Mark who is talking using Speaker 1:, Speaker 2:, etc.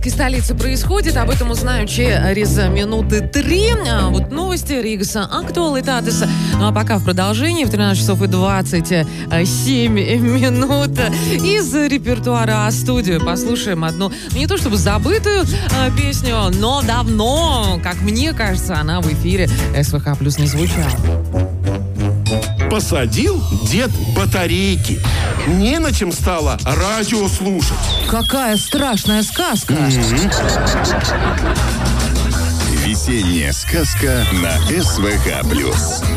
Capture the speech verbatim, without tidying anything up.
Speaker 1: украинской столице происходит, об этом узнаю через минуты три. А вот новости Ригаса Актуалитатеса. Ну а пока в продолжении в тринадцать часов и двадцать семь минут из репертуара «А-студио» послушаем одну, ну, не то чтобы забытую а, песню, но давно, как мне кажется, она в эфире СВХ плюс не звучала.
Speaker 2: Посадил дед батарейки. Не на чем стало радио слушать.
Speaker 1: Какая страшная сказка!
Speaker 2: Mm-hmm.
Speaker 3: Весенняя сказка на СВХ плюс.